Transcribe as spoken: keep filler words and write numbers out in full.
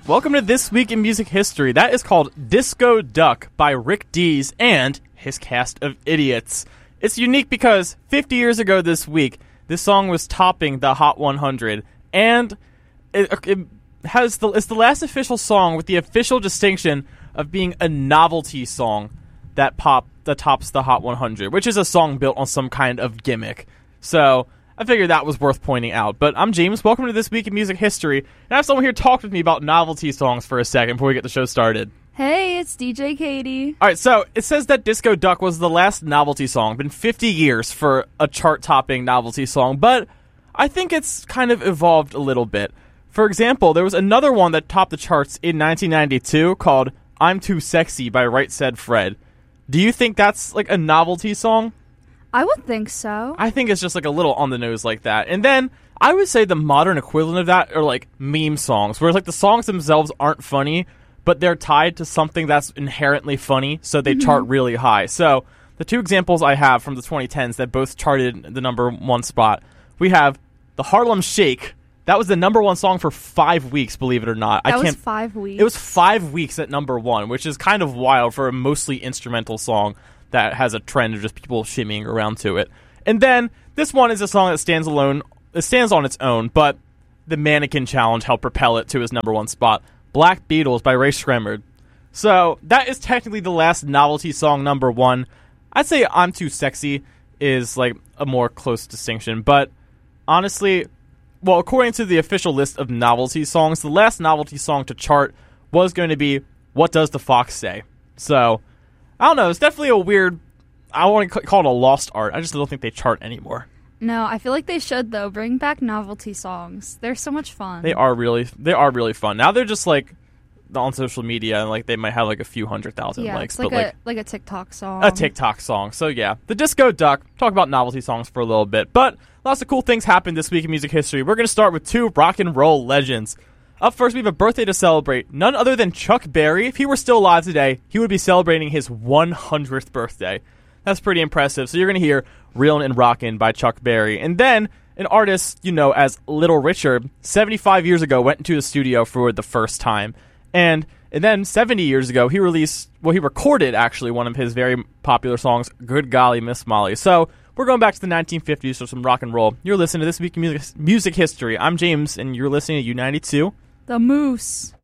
Welcome to This Week in Music History. That is called Disco Duck by Rick Dees and his cast of idiots. It's unique because fifty years ago this week, this song was topping the Hot one hundred, and it, it has the it's the last official song with the official distinction of being a novelty song that pop that tops the Hot one hundred, which is a song built on some kind of gimmick. So I figured that was worth pointing out. But I'm James. Welcome to This Week in Music History. And I have someone here talk with me about novelty songs for a second before we get the show started. Hey, it's D J Katie. All right, so it says that Disco Duck was the last novelty song. Been fifty years for a chart-topping novelty song, but I think it's kind of evolved a little bit. For example, there was another one that topped the charts in nineteen ninety-two called I'm Too Sexy by Right Said Fred. Do you think that's like a novelty song? I would think so. I think it's just like a little on the nose like that. And then I would say the modern equivalent of that are like meme songs, where like the songs themselves aren't funny, but they're tied to something that's inherently funny, so they mm-hmm. chart really high. So the two examples I have from the twenty tens that both charted the number one spot, we have the Harlem Shake. That was the number one song for five weeks, believe it or not. That I can't, was five weeks? It was five weeks at number one, which is kind of wild for a mostly instrumental song that has a trend of just people shimmying around to it. And then this one is a song that stands alone. It stands on its own, but the Mannequin Challenge helped propel it to his number one spot. Black Beatles by Ray Shremmerd. So that is technically the last novelty song number one. I'd say I'm Too Sexy is like a more close distinction, but honestly, well, according to the official list of novelty songs, the last novelty song to chart was going to be What Does the Fox Say? So I don't know. It's definitely a weird, I want to call it a lost art. I just don't think they chart anymore. No, I feel like they should, though. Bring back novelty songs. They're so much fun. They are really, they are really fun. Now they're just like on social media, and like they might have like a few hundred thousand yeah, likes. It's like but a, like, like a TikTok song. A TikTok song. So yeah, the Disco Duck. Talk about novelty songs for a little bit. But lots of cool things happened this week in music history. We're going to start with two rock and roll legends. Up first, we have a birthday to celebrate. None other than Chuck Berry. If he were still alive today, he would be celebrating his one hundredth birthday. That's pretty impressive. So you're going to hear Reelin' and Rockin' by Chuck Berry. And then an artist, you know, as Little Richard, seventy-five years ago, went into the studio for the first time. And, and then seventy years ago, he released, well, he recorded, actually, one of his very popular songs, Good Golly, Miss Molly. So we're going back to the nineteen fifties for some rock and roll. You're listening to This Week in Music, music History. I'm James, and you're listening to U ninety-two. The Moose.